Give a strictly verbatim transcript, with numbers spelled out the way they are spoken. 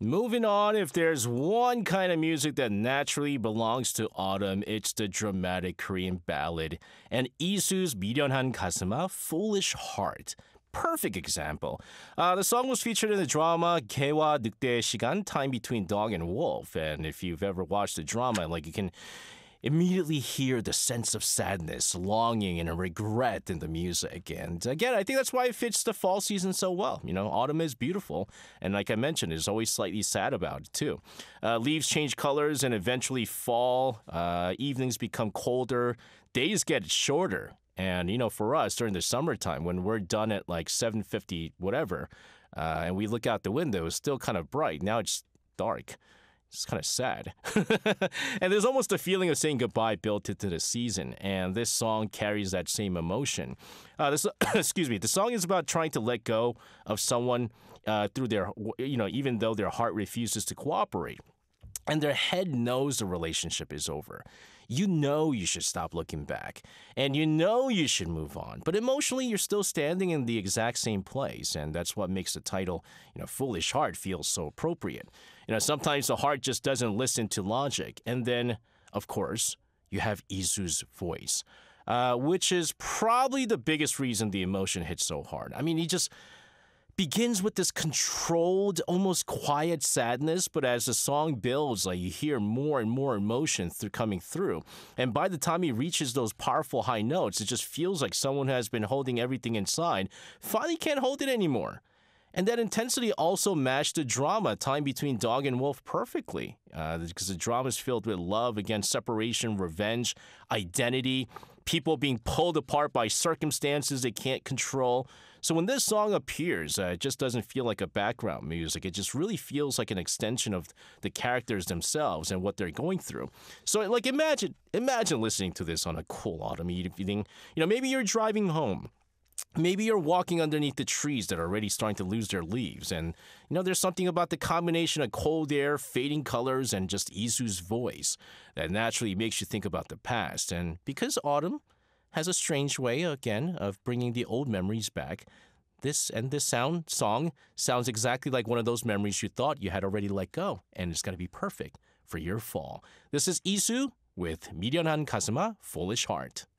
Moving on, if there's one kind of music that naturally belongs to autumn, it's the dramatic Korean ballad. And Isu's 미련한 가슴아, Foolish Heart. Perfect example. Uh, the song was featured in the drama 개와 늑대의 시간, Time Between Dog and Wolf. And if you've ever watched the drama, like you can immediately hear the sense of sadness, longing, and regret in the music. And again, I think that's why it fits the fall season so well. You know, autumn is beautiful. And like I mentioned, it's always slightly sad about it too. Uh, leaves change colors and eventually fall. Uh, evenings become colder. Days get shorter. And, you know, for us during the summertime, when we're done at like seven fifty, whatever, uh, and we look out the window, it's still kind of bright. Now it's dark. It's kind of sad. And there's almost a feeling of saying goodbye built into the season. And this song carries that same emotion. Uh, this, excuse me. The song is about trying to let go of someone uh, through their, you know, even though their heart refuses to cooperate. And their head knows the relationship is over. You know you should stop looking back. And you know you should move on. But emotionally, you're still standing in the exact same place. And that's what makes the title, you know, Foolish Heart feel so appropriate. You know, sometimes the heart just doesn't listen to logic. And then, of course, you have Isu's voice, uh, which is probably the biggest reason the emotion hits so hard. I mean, he just begins with this controlled, almost quiet sadness, but as the song builds, like you hear more and more emotion through coming through. And by the time he reaches those powerful high notes, it just feels like someone who has been holding everything inside finally can't hold it anymore. And that intensity also matched the drama, Time Between Dog and Wolf, perfectly. Uh, because the drama is filled with love against separation, revenge, identity, people being pulled apart by circumstances they can't control. So when this song appears, uh, it just doesn't feel like a background music. It just really feels like an extension of the characters themselves and what they're going through. So, like, imagine, imagine listening to this on a cool autumn evening. You know, maybe you're driving home. Maybe you're walking underneath the trees that are already starting to lose their leaves. And, you know, there's something about the combination of cold air, fading colors, and just Isu's voice that naturally makes you think about the past. And because autumn has a strange way, again, of bringing the old memories back, this and this sound song sounds exactly like one of those memories you thought you had already let go. And it's going to be perfect for your fall. This is Isu with 미련한 가슴아, Foolish Heart.